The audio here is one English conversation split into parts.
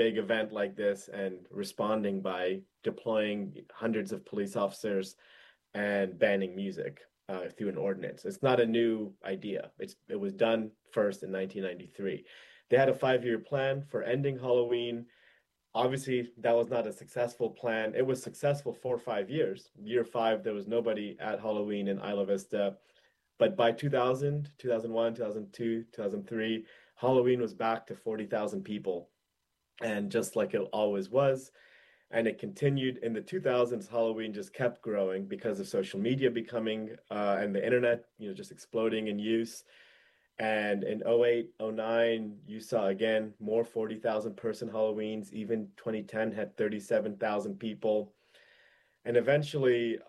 big event like this and responding by deploying hundreds of police officers and banning music through an ordinance. It's not a new idea. It was done first in 1993. They had a 5-year plan for ending Halloween. Obviously, that was not a successful plan. It was successful for 5 years. Year five, there was nobody at Halloween in Isla Vista. But by 2000, 2001, 2002, 2003, Halloween was back to 40,000 people. And just like it always was, and it continued in the 2000s. Halloween just kept growing because of social media becoming and the internet, just exploding in use. And in 08, 09, you saw again more 40,000 person Halloweens. Even 2010 had 37,000 people. And eventually,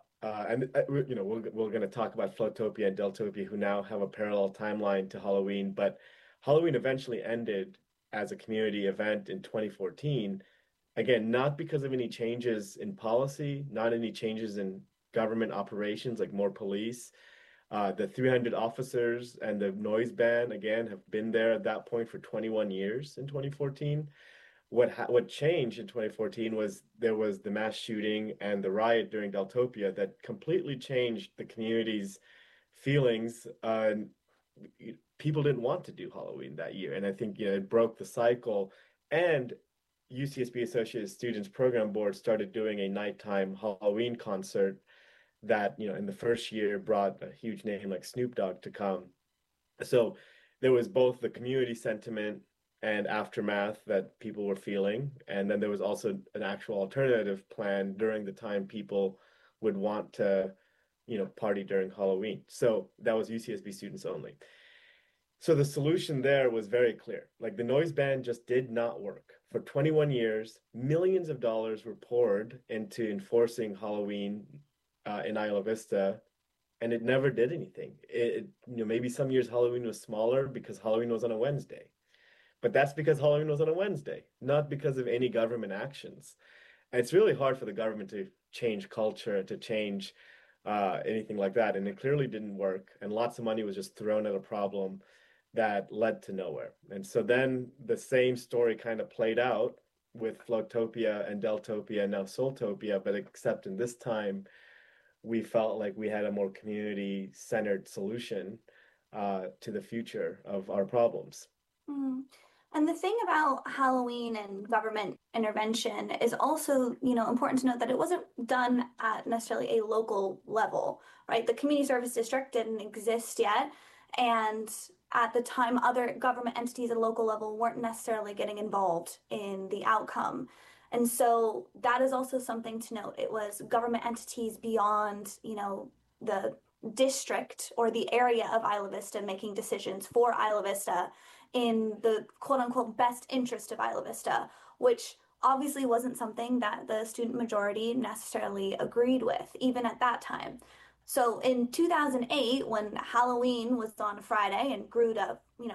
we're going to talk about Floatopia and Deltopia, who now have a parallel timeline to Halloween. But Halloween eventually ended as a community event in 2014. Again, not because of any changes in policy, not any changes in government operations, like more police. The 300 officers and the noise ban, again, have been there at that point for 21 years in 2014. What changed in 2014 was there was the mass shooting and the riot during Deltopia that completely changed the community's feelings. People didn't want to do Halloween that year, and I think it broke the cycle. And UCSB Associated Students Program Board started doing a nighttime Halloween concert that, in the first year brought a huge name like Snoop Dogg to come. So there was both the community sentiment and aftermath that people were feeling. And then there was also an actual alternative plan during the time people would want to, party during Halloween. So that was UCSB students only. So the solution there was very clear. Like, the noise ban just did not work. For 21 years, millions of dollars were poured into enforcing Halloween in Isla Vista, and it never did anything. Maybe some years Halloween was smaller because Halloween was on a Wednesday, but that's because Halloween was on a Wednesday, not because of any government actions. And it's really hard for the government to change culture, to change anything like that, and it clearly didn't work. And lots of money was just thrown at a problem that led to nowhere. And so then the same story kind of played out with Floatopia and Deltopia and now Soultopia, but except in this time, we felt like we had a more community-centered solution to the future of our problems. Mm. And the thing about Halloween and government intervention is also, important to note that it wasn't done at necessarily a local level, right? The community service district didn't exist yet. And at the time, other government entities at a local level weren't necessarily getting involved in the outcome. And so that is also something to note. It was government entities beyond, the district or the area of Isla Vista making decisions for Isla Vista in the quote unquote best interest of Isla Vista, which obviously wasn't something that the student majority necessarily agreed with, even at that time. So in 2008, when Halloween was on a Friday and grew to,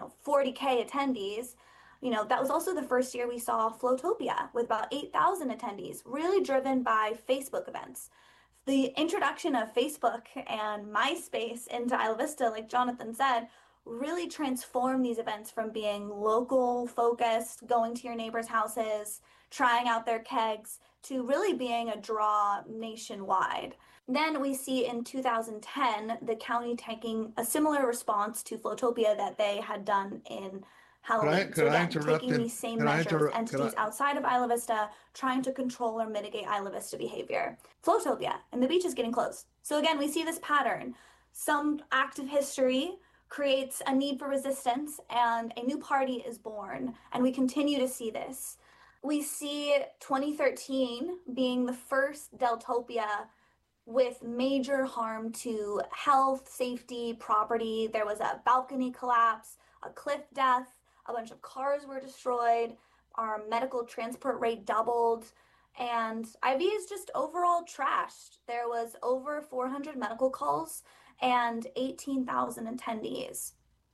40K attendees, that was also the first year we saw Floatopia with about 8,000 attendees, really driven by Facebook events. The introduction of Facebook and MySpace into Isla Vista, like Jonathan said, really transformed these events from being local focused, going to your neighbors' houses, trying out their kegs, to really being a draw nationwide. Then we see in 2010 the county taking a similar response to Floatopia that they had done in Halloween. Could I Again, interrupt taking him? these same Can I measures, interrupt? entities outside of Isla Vista, trying to control or mitigate Isla Vista behavior. Floatopia, and the beach is getting closed. So again, we see this pattern. Some act of history creates a need for resistance, and a new party is born, and we continue to see this. We see 2013 being the first Deltopia with major harm to health, safety, property. There was a balcony collapse, a cliff death, a bunch of cars were destroyed, our medical transport rate doubled, and IV is just overall trashed. There was over 400 medical calls and 18,000 attendees.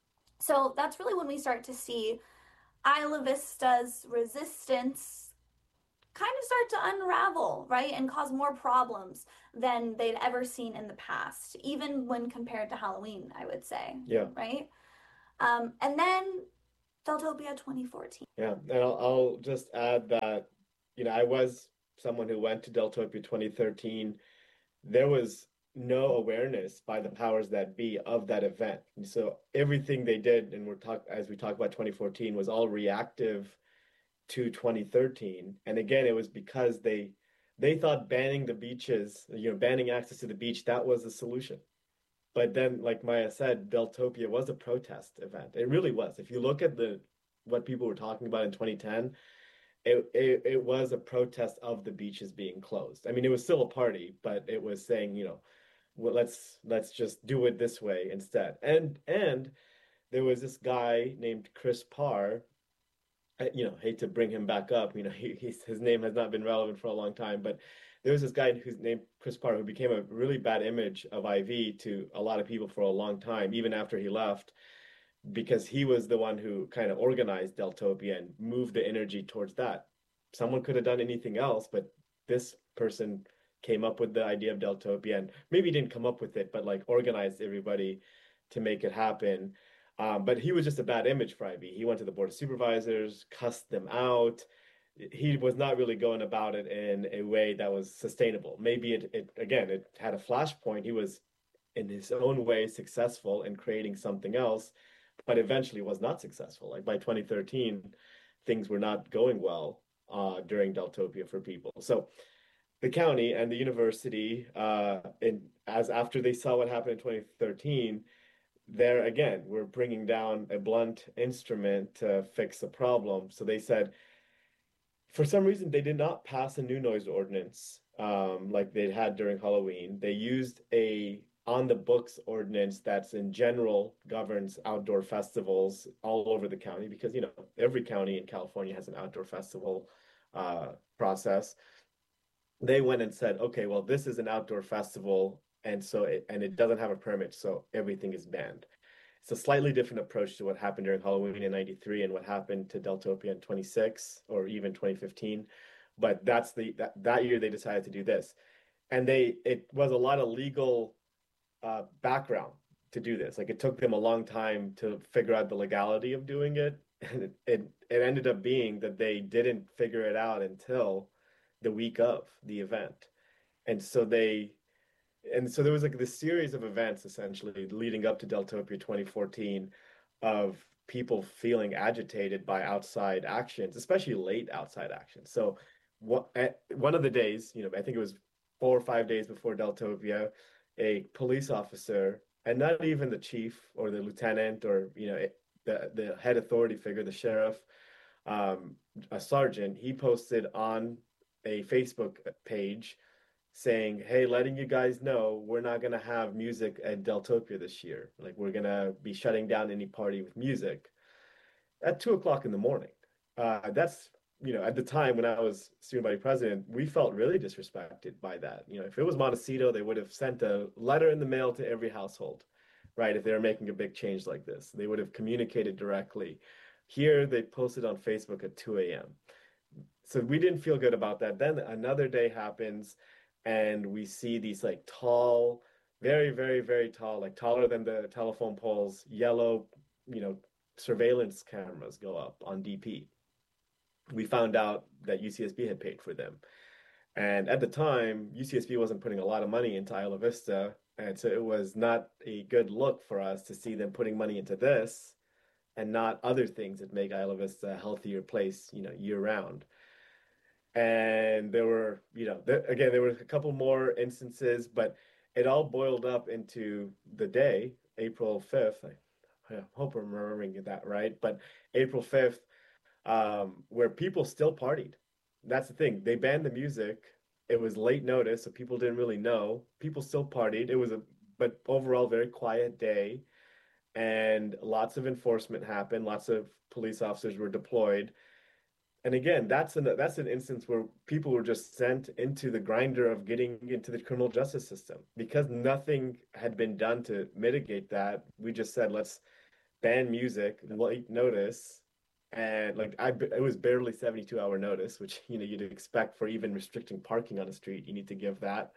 So that's really when we start to see Isla Vista's resistance kind of start to unravel, right, and cause more problems than they'd ever seen in the past, even when compared to Halloween, I would say. Yeah. Right? And then Deltopia 2014. Yeah, and I'll just add that, I was someone who went to Deltopia 2013. There was no awareness by the powers that be of that event. And so everything they did, and as we talk about 2014, was all reactive to 2013. And again, it was because they thought banning the beaches, banning access to the beach, that was the solution. But then, like Maya said, Deltopia was a protest event. It really was. If you look at the what people were talking about in 2010, it was a protest of the beaches being closed. I mean, it was still a party, but it was saying, well, let's just do it this way instead. And there was this guy named Chris Parr. Hate to bring him back up. His name has not been relevant for a long time, but there was this guy who's named Chris Parr who became a really bad image of IV to a lot of people for a long time, even after he left, because he was the one who kind of organized Deltopia and moved the energy towards that. Someone could have done anything else, but this person came up with the idea of Deltopia, and maybe didn't come up with it, but like organized everybody to make it happen. But he was just a bad image for IV. He went to the board of supervisors, cussed them out. He was not really going about it in a way that was sustainable. Maybe it had a flashpoint. He was in his own way successful in creating something else, but eventually was not successful. Like by 2013, things were not going well during Deltopia for people. So the county and the university, as after they saw what happened in 2013, there again, we're bringing down a blunt instrument to fix a problem. So they said, for some reason, they did not pass a new noise ordinance like they had during Halloween. They used a on the books ordinance that's in general governs outdoor festivals all over the county, because every county in California has an outdoor festival process. They went and said, okay, well, this is an outdoor festival, and it doesn't have a permit, so everything is banned. It's a slightly different approach to what happened during Halloween in 93 and what happened to Deltopia in 26 or even 2015. But that year they decided to do this. And it was a lot of legal background to do this. Like, it took them a long time to figure out the legality of doing it. And it ended up being that they didn't figure it out until the week of the event. And so there was like this series of events essentially leading up to Deltopia 2014 of people feeling agitated by outside actions, especially late outside actions. So one of the days, I think it was 4 or 5 days before Deltopia, a police officer, and not even the chief or the lieutenant or the head authority figure, the sheriff, a sergeant, he posted on a Facebook page saying, hey, letting you guys know we're not going to have music at Deltopia this year. Like, we're going to be shutting down any party with music at 2 o'clock in the morning. That's, at the time when I was student body president, we felt really disrespected by that. If it was Montecito, they would have sent a letter in the mail to every household, right? If they were making a big change like this, they would have communicated directly. Here, they posted on Facebook at 2 a.m. So we didn't feel good about that. Then another day happens, and we see these like tall, very, very, very tall, like taller than the telephone poles, yellow, surveillance cameras go up on DP. We found out that UCSB had paid for them. And at the time, UCSB wasn't putting a lot of money into Isla Vista. And so it was not a good look for us to see them putting money into this and not other things that make Isla Vista a healthier place, year round. And there were, there were a couple more instances, but it all boiled up into the day, April 5th. I hope I'm remembering that right, but April 5th, where people still partied. That's the thing. They banned the music. It was late notice, so people didn't really know. People still partied. It was but overall very quiet day, and lots of enforcement happened. Lots of police officers were deployed. And again, that's an instance where people were just sent into the grinder of getting into the criminal justice system because nothing had been done to mitigate that. We just said, let's ban music, late notice. And like it was barely 72-hour notice, which you'd expect for even restricting parking on a street. You need to give that.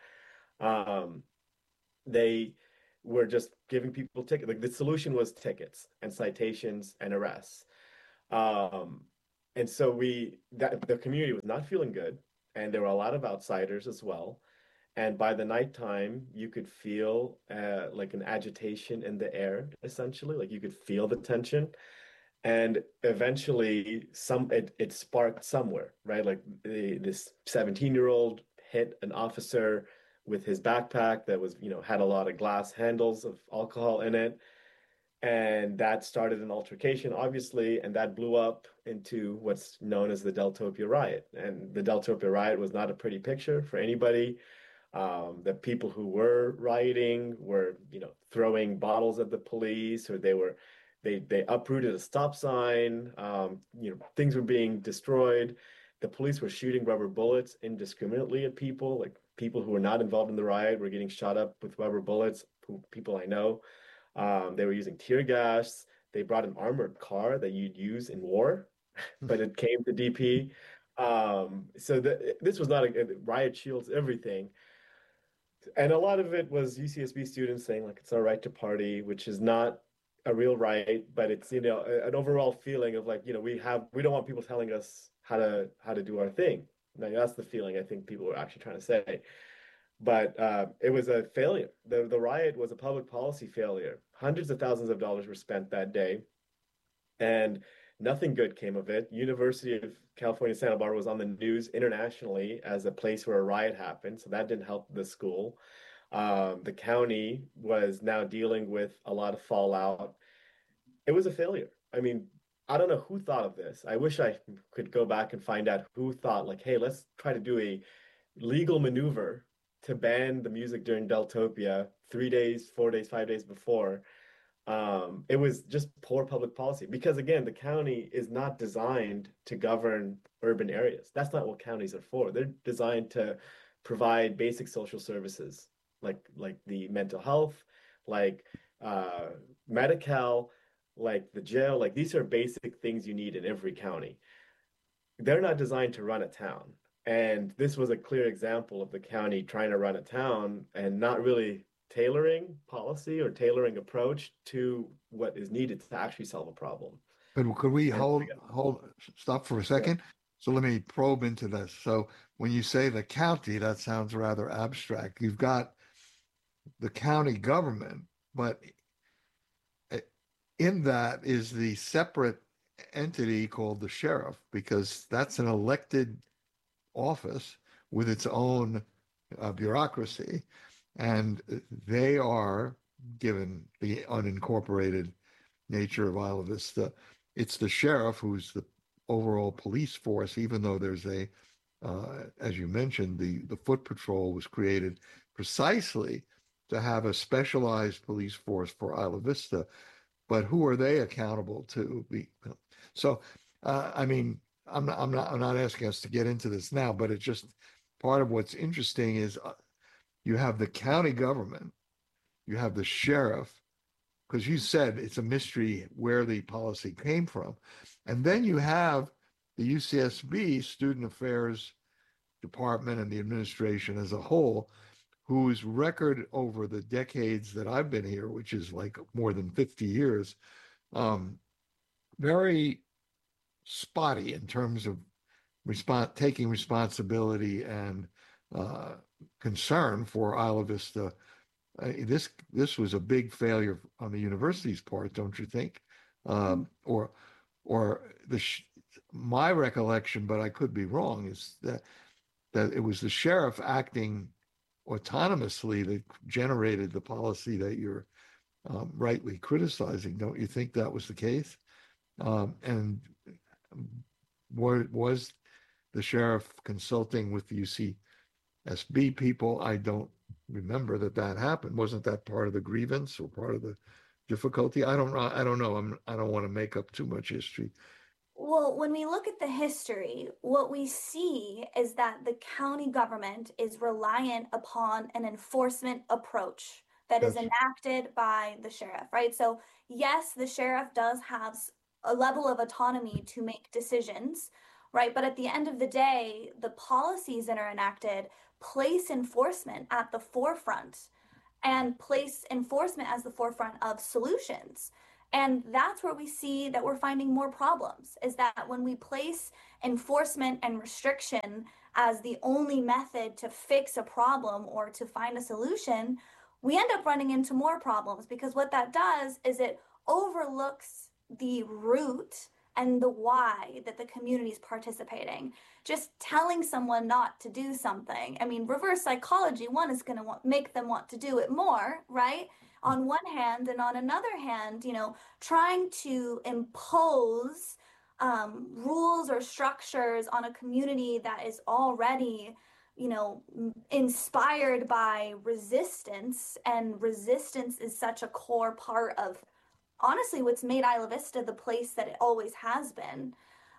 They were just giving people tickets. Like, the solution was tickets and citations and arrests. Um, and so the community was not feeling good, and there were a lot of outsiders as well. And by the nighttime, you could feel like an agitation in the air, essentially. Like you could feel the tension. And eventually, it sparked somewhere, right? Like this 17-year-old hit an officer with his backpack that was, had a lot of glass handles of alcohol in it. And that started an altercation, obviously, and that blew up into what's known as the Deltopia riot. And the Deltopia riot was not a pretty picture for anybody. The people who were rioting were, throwing bottles at the police, or they uprooted a stop sign. Things were being destroyed. The police were shooting rubber bullets indiscriminately at people. Like people who were not involved in the riot were getting shot up with rubber bullets. People I know. They were using tear gas. They brought an armored car that you'd use in war, but it came to DP. This was not a riot shields everything. And a lot of it was UCSB students saying like it's our right to party, which is not a real right, but it's an overall feeling of like we don't want people telling us how to do our thing. Now that's the feeling I think people were actually trying to say. But it was a failure. The riot was a public policy failure. Hundreds of thousands of dollars were spent that day, and nothing good came of it. University of California, Santa Barbara was on the news internationally as a place where a riot happened, so that didn't help the school. The county was now dealing with a lot of fallout. It was a failure. I mean, I don't know who thought of this. I wish I could go back and find out who thought like, hey, let's try to do a legal maneuver to ban the music during Deltopia 3 days, 4 days, 5 days before. It was just poor public policy because again, the county is not designed to govern urban areas. That's not what counties are for. They're designed to provide basic social services like the mental health, like Medi-Cal, like the jail. Like these are basic things you need in every county. They're not designed to run a town. And this was a clear example of the county trying to run a town and not really tailoring policy or tailoring approach to what is needed to actually solve a problem. But could we And stop for a yeah, second? So let me probe into this. So when you say the county, that sounds rather abstract. You've got the county government, but in that is the separate entity called the sheriff, because that's an elected office with its own bureaucracy. And they are, given the unincorporated nature of Isla Vista, it's the sheriff who's the overall police force, even though there's as you mentioned, the foot patrol was created precisely to have a specialized police force for Isla Vista. But who are they accountable to? So, I mean, I'm not asking us to get into this now, but it's just part of what's interesting is you have the county government, you have the sheriff, because you said it's a mystery where the policy came from. And then you have the UCSB Student Affairs Department and the administration as a whole, whose record over the decades that I've been here, which is like more than 50 years, very spotty in terms of taking responsibility and concern for Isla Vista. This was a big failure on the university's part, don't you think? Or my recollection, but I could be wrong, is that it was the sheriff acting autonomously that generated the policy that you're rightly criticizing. Don't you think that was the case? And was the sheriff consulting with the UCSB people? I don't remember that happened. Wasn't that part of the grievance or part of the difficulty? I don't know. I don't want to make up too much history. Well, when we look at the history, what we see is that the county government is reliant upon an enforcement approach that is That's enacted by the sheriff, right? So, yes, the sheriff does have a level of autonomy to make decisions, right? But at the end of the day, the policies that are enacted place enforcement at the forefront and place enforcement as the forefront of solutions. And that's where we see that we're finding more problems, is that when we place enforcement and restriction as the only method to fix a problem or to find a solution, we end up running into more problems, because what that does is it overlooks the root and the why that the community is participating. Just telling someone not to do something, I mean, reverse psychology, one is going to make them want to do it more, right? On one hand, and on another hand, trying to impose rules or structures on a community that is already, inspired by resistance, and resistance is such a core part of, honestly, what's made Isla Vista the place that it always has been.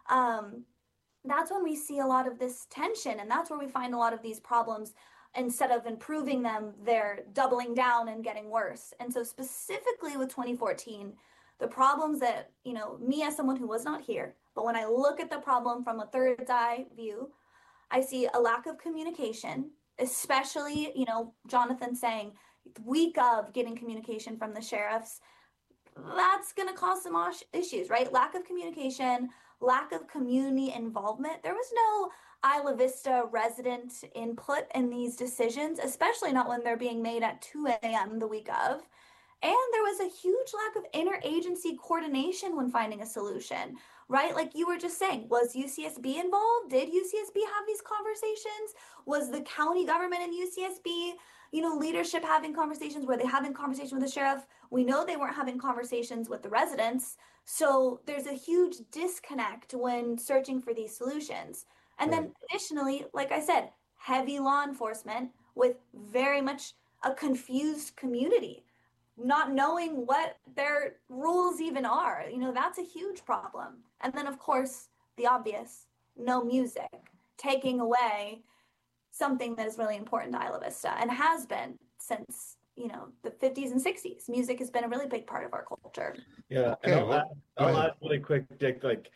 That's when we see a lot of this tension, and that's where we find a lot of these problems. Instead of improving them, they're doubling down and getting worse. And so specifically with 2014, the problems that, me as someone who was not here, but when I look at the problem from a third eye view, I see a lack of communication, especially, Jonathan saying week of getting communication from the sheriffs. That's going to cause some issues, right? Lack of communication, lack of community involvement. There was no Isla Vista resident input in these decisions, especially not when they're being made at 2 a.m. the week of. And there was a huge lack of interagency coordination when finding a solution, right? Like you were just saying, was UCSB involved? Did UCSB have these conversations? Was the county government and UCSB, leadership having conversations? Were they having conversations with the sheriff? We know they weren't having conversations with the residents. So there's a huge disconnect when searching for these solutions. And then additionally, like I said, heavy law enforcement with very much a confused community, not knowing what their rules even are. That's a huge problem. And then, of course, the obvious, no music, taking away something that is really important to Isla Vista and has been since, the 50s and 60s. Music has been a really big part of our culture. Yeah, and I'll add really quick, Dick, like,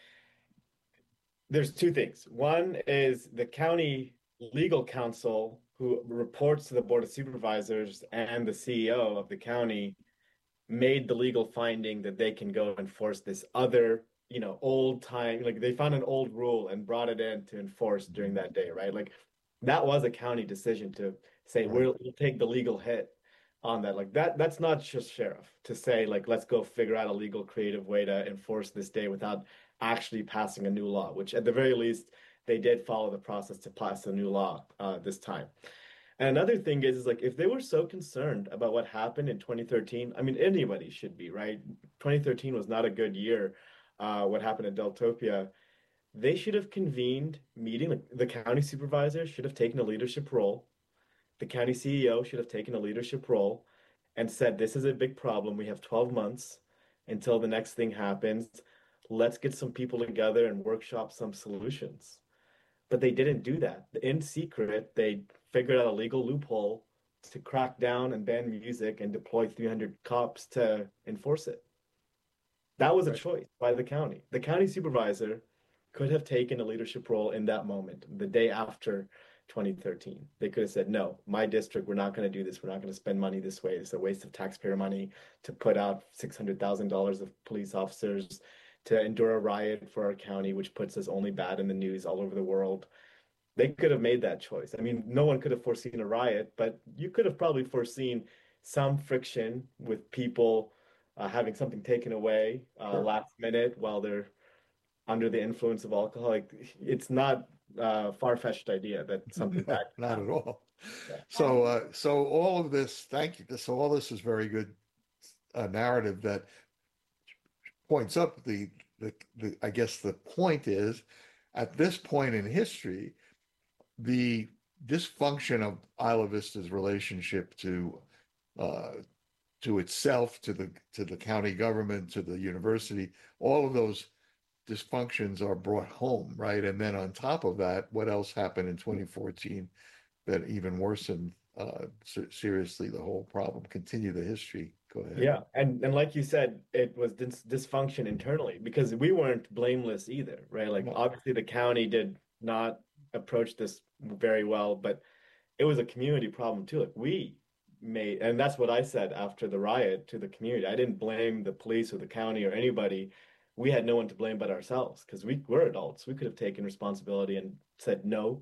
there's two things. One is the county legal counsel, who reports to the Board of Supervisors and the CEO of the county, made the legal finding that they can go enforce this other, old time, like they found an old rule and brought it in to enforce during that day, right? Like that was a county decision to say, we'll take the legal hit on that. Like that's not just sheriff to say, like, let's go figure out a legal creative way to enforce this day without actually passing a new law, which at the very least they did follow the process to pass a new law this time. And another thing is like, if they were so concerned about what happened in 2013, I mean, anybody should be, right? 2013 was not a good year. What happened at Deltopia, they should have convened meeting. Like, the county supervisor should have taken a leadership role. The county CEO should have taken a leadership role and said, this is a big problem. We have 12 months until the next thing happens. Let's get some people together and workshop some solutions. But they didn't do that. In secret, they figured out a legal loophole to crack down and ban music and deploy 300 cops to enforce it. That was a choice by the county. The county supervisor could have taken a leadership role in that moment, the day after 2013. They could have said, no, my district, we're not going to do this. We're not going to spend money this way. It's a waste of taxpayer money to put out $600,000 of police officers to endure a riot for our county, which puts us only bad in the news all over the world. They could have made that choice. I mean, no one could have foreseen a riot, but you could have probably foreseen some friction with people having something taken away last minute while they're under the influence of alcohol. Like, it's not a far-fetched idea that something No, that not at all. Yeah. So all of this, thank you. So all this is very good narrative that points up the I guess the point is, at this point in history, the dysfunction of Isla Vista's relationship to itself, to the county government, to the university, all of those dysfunctions are brought home, right? And then on top of that, what else happened in 2014 that even worsened seriously the whole problem? Continue the history. Go ahead. Yeah, and like you said, it was dysfunction internally, because we weren't blameless either, right? Like, obviously the county did not approach this very well, but it was a community problem too. Like, we made, and that's what I said after the riot to the community. I didn't blame the police or the county or anybody. We had no one to blame but ourselves because we're adults. We could have taken responsibility and said, no,